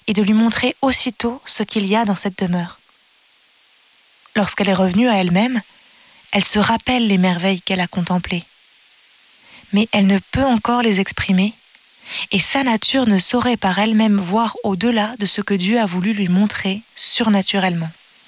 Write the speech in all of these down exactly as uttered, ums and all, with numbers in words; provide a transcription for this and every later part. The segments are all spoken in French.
et de lui montrer aussitôt ce qu'il y a dans cette demeure. Lorsqu'elle est revenue à elle-même, elle se rappelle les merveilles qu'elle a contemplées. Mais elle ne peut encore les exprimer, et sa nature ne saurait par elle-même voir au-delà de ce que Dieu a voulu lui montrer surnaturellement.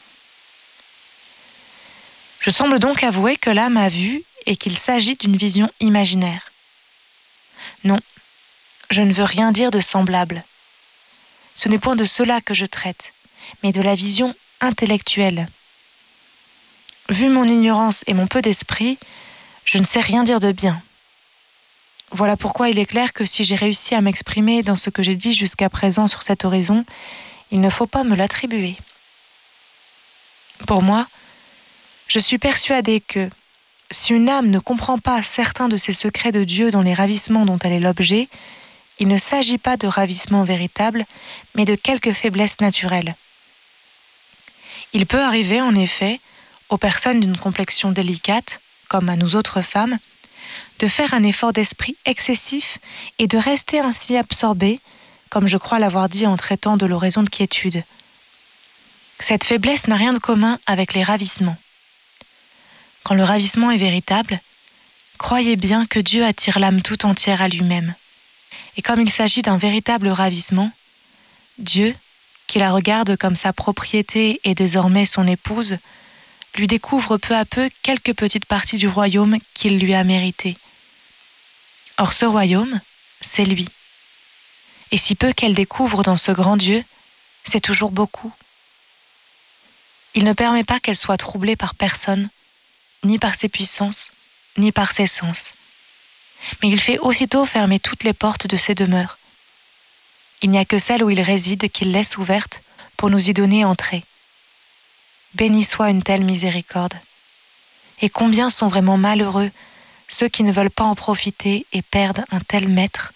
Je semble donc avouer que l'âme a vu et qu'il s'agit d'une vision imaginaire. Non, je ne veux rien dire de semblable. Ce n'est point de cela que je traite, mais de la vision intellectuelle. Vu mon ignorance et mon peu d'esprit, je ne sais rien dire de bien. Voilà pourquoi il est clair que si j'ai réussi à m'exprimer dans ce que j'ai dit jusqu'à présent sur cet horizon, il ne faut pas me l'attribuer. Pour moi, je suis persuadée que, si une âme ne comprend pas certains de ces secrets de Dieu dans les ravissements dont elle est l'objet, il ne s'agit pas de ravissement véritable, mais de quelque faiblesse naturelle. Il peut arriver, en effet, aux personnes d'une complexion délicate, comme à nous autres femmes, de faire un effort d'esprit excessif et de rester ainsi absorbée, comme je crois l'avoir dit en traitant de l'oraison de quiétude. Cette faiblesse n'a rien de commun avec les ravissements. Quand le ravissement est véritable, croyez bien que Dieu attire l'âme tout entière à lui-même. Et comme il s'agit d'un véritable ravissement, Dieu, qui la regarde comme sa propriété et désormais son épouse, lui découvre peu à peu quelques petites parties du royaume qu'il lui a mérité. Or ce royaume, c'est lui. Et si peu qu'elle découvre dans ce grand Dieu, c'est toujours beaucoup. Il ne permet pas qu'elle soit troublée par personne, ni par ses puissances, ni par ses sens. Mais il fait aussitôt fermer toutes les portes de ses demeures. Il n'y a que celle où il réside qu'il laisse ouverte pour nous y donner entrée. Béni soit une telle miséricorde. Et combien sont vraiment malheureux ceux qui ne veulent pas en profiter et perdent un tel maître.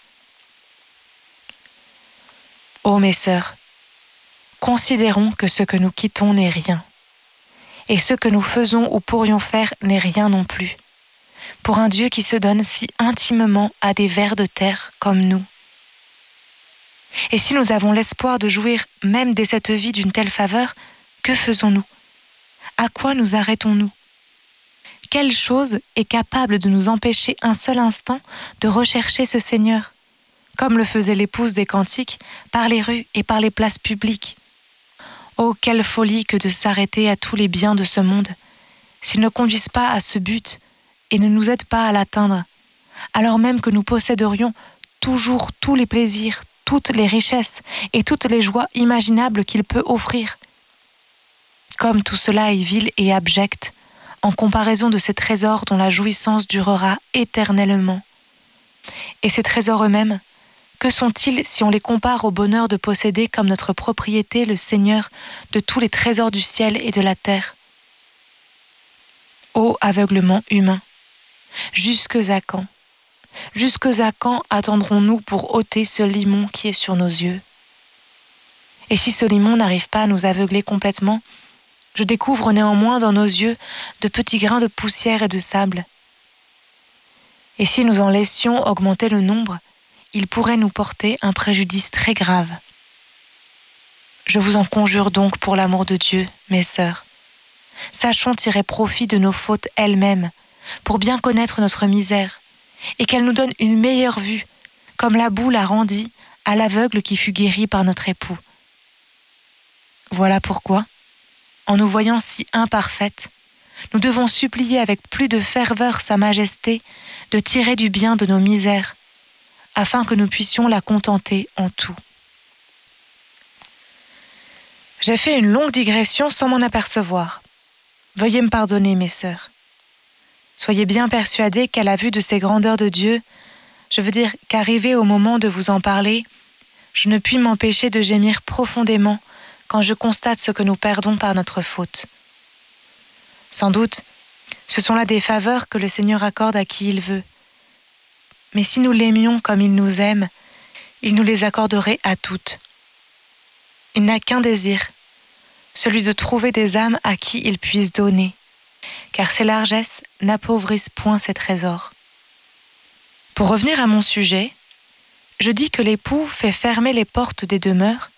Ô mes sœurs, considérons que ce que nous quittons n'est rien, et ce que nous faisons ou pourrions faire n'est rien non plus, pour un Dieu qui se donne si intimement à des vers de terre comme nous. Et si nous avons l'espoir de jouir même dès cette vie d'une telle faveur, que faisons-nous? À quoi nous arrêtons-nous? Quelle chose est capable de nous empêcher un seul instant de rechercher ce Seigneur, comme le faisait l'épouse des Cantiques, par les rues et par les places publiques? Oh, quelle folie que de s'arrêter à tous les biens de ce monde, s'ils ne conduisent pas à ce but et ne nous aident pas à l'atteindre, alors même que nous posséderions toujours tous les plaisirs, toutes les richesses et toutes les joies imaginables qu'il peut offrir. Comme tout cela est vil et abject, en comparaison de ces trésors dont la jouissance durera éternellement. Et ces trésors eux-mêmes, que sont-ils si on les compare au bonheur de posséder comme notre propriété le Seigneur de tous les trésors du ciel et de la terre? Ô aveuglement humain, jusque à quand, jusque à quand attendrons-nous pour ôter ce limon qui est sur nos yeux? Et si ce limon n'arrive pas à nous aveugler complètement, je découvre néanmoins dans nos yeux de petits grains de poussière et de sable. Et si nous en laissions augmenter le nombre, il pourrait nous porter un préjudice très grave. Je vous en conjure donc pour l'amour de Dieu, mes sœurs. Sachons tirer profit de nos fautes elles-mêmes, pour bien connaître notre misère, et qu'elle nous donne une meilleure vue, comme la boue l'a rendit à l'aveugle qui fut guéri par notre époux. Voilà pourquoi, en nous voyant si imparfaites, nous devons supplier avec plus de ferveur sa majesté de tirer du bien de nos misères, afin que nous puissions la contenter en tout. J'ai fait une longue digression sans m'en apercevoir. Veuillez me pardonner, mes sœurs. Soyez bien persuadées qu'à la vue de ces grandeurs de Dieu, je veux dire qu'arrivé au moment de vous en parler, je ne puis m'empêcher de gémir profondément quand je constate ce que nous perdons par notre faute. Sans doute, ce sont là des faveurs que le Seigneur accorde à qui il veut. Mais si nous l'aimions comme il nous aime, il nous les accorderait à toutes. Il n'a qu'un désir, celui de trouver des âmes à qui il puisse donner, car ses largesses n'appauvrissent point ses trésors. Pour revenir à mon sujet, je dis que l'époux fait fermer les portes des demeures